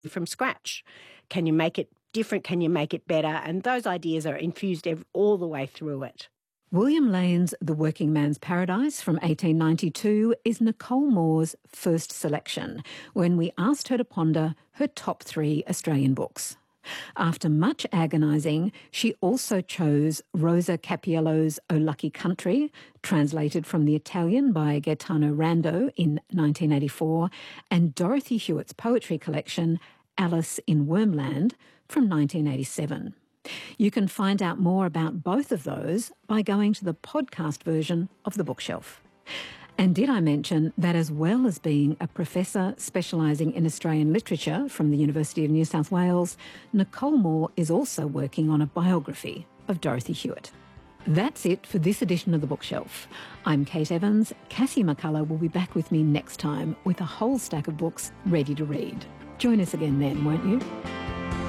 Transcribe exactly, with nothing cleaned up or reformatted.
from scratch? Can you make it different? Can you make it better? And those ideas are infused ev- all the way through it. William Lane's The Working Man's Paradise from eighteen ninety-two is Nicole Moore's first selection when we asked her to ponder her top three Australian books. After much agonising, she also chose Rosa Cappiello's O Lucky Country, translated from the Italian by Gaetano Rando in nineteen eighty-four, and Dorothy Hewitt's poetry collection, Alice in Wormland, from nineteen eighty-seven. You can find out more about both of those by going to the podcast version of The Bookshelf. And did I mention that as well as being a professor specialising in Australian literature from the University of New South Wales, Nicole Moore is also working on a biography of Dorothy Hewitt. That's it for this edition of The Bookshelf. I'm Kate Evans. Cassie McCullough will be back with me next time with a whole stack of books ready to read. Join us again then, won't you?